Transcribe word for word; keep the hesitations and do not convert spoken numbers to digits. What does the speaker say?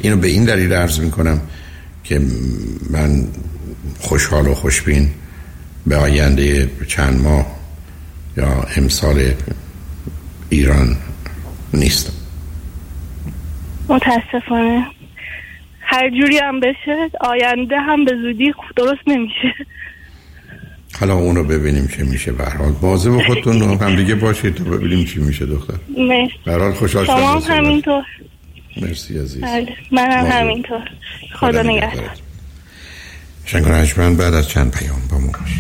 اینو به این دلیل عرض میکنم که من خوشحال و خوشبین به آینده چند ماه یا امسال ایران نیستم. متاسفانه هر جوری هم بشه آینده هم به زودی درست نمیشه. حالا اونو ببینیم چه میشه. به هر حال مواظب خودتون و هم دیگه باشید تا ببینیم چی میشه دختر. مرسی. به هر حال خوشحال شدم. شما هم همینطور. مرسی عزیز. بله منم همینطور. خدا نگهدار. شنگ رجمن بعد از چند پیام با ما باشید.